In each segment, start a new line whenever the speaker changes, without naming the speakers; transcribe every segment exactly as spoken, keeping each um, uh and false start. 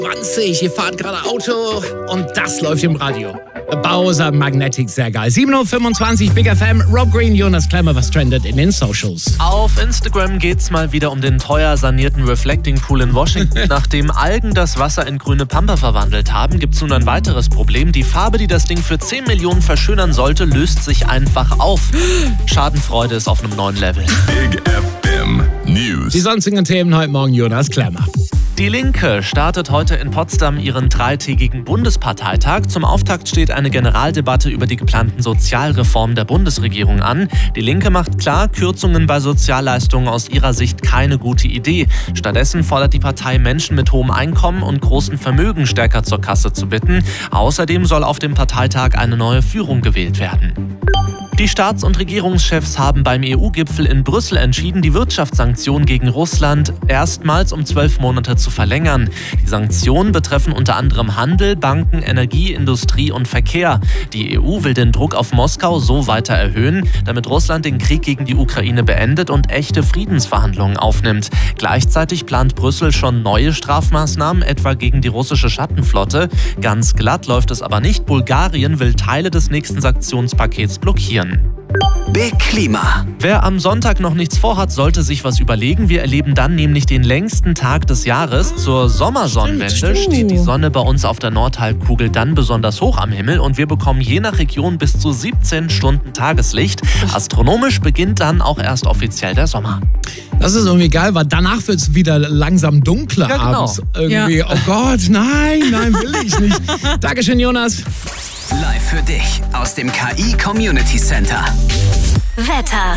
zwanzig. Ihr fahrt gerade Auto und das läuft im Radio. Bowser Magnetic, sehr geil. sieben Uhr fünfundzwanzig, Big F M, Rob Green, Jonas Klemmer, was trendet in den Socials.
Auf Instagram geht's mal wieder um den teuer sanierten Reflecting Pool in Washington. Nachdem Algen das Wasser in grüne Pampa verwandelt haben, gibt's nun ein weiteres Problem. Die Farbe, die das Ding für zehn Millionen verschönern sollte, löst sich einfach auf. Schadenfreude ist auf einem neuen Level.
Big F M News.
Die sonstigen Themen heute Morgen, Jonas Klemmer.
Die Linke startet heute in Potsdam ihren dreitägigen Bundesparteitag. Zum Auftakt steht eine Generaldebatte über die geplanten Sozialreformen der Bundesregierung an. Die Linke macht klar, Kürzungen bei Sozialleistungen aus ihrer Sicht keine gute Idee. Stattdessen fordert die Partei, Menschen mit hohem Einkommen und großen Vermögen stärker zur Kasse zu bitten. Außerdem soll auf dem Parteitag eine neue Führung gewählt werden. Die Staats- und Regierungschefs haben beim E U-Gipfel in Brüssel entschieden, die Wirtschaftssanktionen gegen Russland erstmals um zwölf Monate zu verlängern. Die Sanktionen betreffen unter anderem Handel, Banken, Energie, Industrie und Verkehr. Die E U will den Druck auf Moskau so weiter erhöhen, damit Russland den Krieg gegen die Ukraine beendet und echte Friedensverhandlungen aufnimmt. Gleichzeitig plant Brüssel schon neue Strafmaßnahmen, etwa gegen die russische Schattenflotte. Ganz glatt läuft es aber nicht. Bulgarien will Teile des nächsten Sanktionspakets blockieren.
Big Klima.
Wer am Sonntag noch nichts vorhat, sollte sich was überlegen. Wir erleben dann nämlich den längsten Tag des Jahres. Zur Sommersonnenwende
Stimmt, stimmt.
steht die Sonne bei uns auf der Nordhalbkugel dann besonders hoch am Himmel und wir bekommen je nach Region bis zu siebzehn Stunden Tageslicht. Astronomisch beginnt dann auch erst offiziell der Sommer.
Das ist irgendwie geil, weil danach wird es wieder langsam dunkler
Ja, genau.
abends. Irgendwie,
Ja.
oh Gott, nein, nein, will ich nicht. Dankeschön, Jonas.
Live für dich aus dem K I Community Center.
Wetter.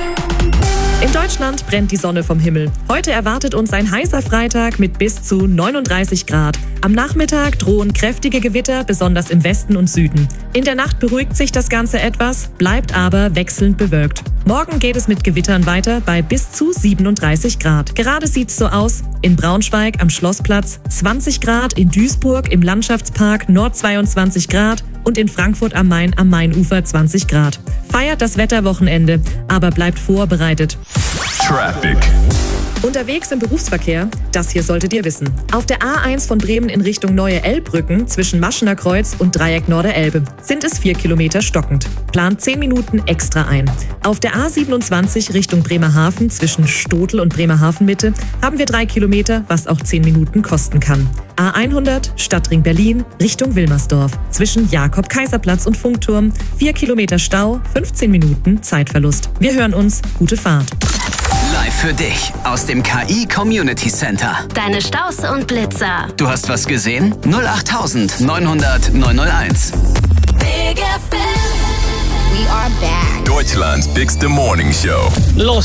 In Deutschland brennt die Sonne vom Himmel. Heute erwartet uns ein heißer Freitag mit bis zu neununddreißig Grad. Am Nachmittag drohen kräftige Gewitter, besonders im Westen und Süden. In der Nacht beruhigt sich das Ganze etwas, bleibt aber wechselnd bewölkt. Morgen geht es mit Gewittern weiter bei bis zu siebenunddreißig Grad. Gerade sieht's so aus: in Braunschweig am Schlossplatz zwanzig Grad, in Duisburg im Landschaftspark Nord zweiundzwanzig Grad und in Frankfurt am Main am Mainufer zwanzig Grad. Feiert das Wetterwochenende, aber bleibt vorbereitet.
Traffic.
Unterwegs im Berufsverkehr, das hier solltet ihr wissen. Auf der A eins von Bremen in Richtung Neue Elbbrücken zwischen Maschener Kreuz und Dreieck Norderelbe sind es vier Kilometer stockend. Plant zehn Minuten extra ein. Auf der A siebenundzwanzig Richtung Bremerhaven zwischen Stotel und Bremerhaven Mitte haben wir drei Kilometer, was auch zehn Minuten kosten kann. A hundert Stadtring Berlin Richtung Wilmersdorf zwischen Jakob-Kaiser-Platz und Funkturm vier Kilometer Stau, fünfzehn Minuten Zeitverlust. Wir hören uns, gute Fahrt.
Live für dich aus dem K I Community Center.
Deine Staus und Blitzer.
Du hast was gesehen? null acht neunhundert neunhunderteins.
Big F M. We are back.
Deutschland's Bigste Morning Show.
Los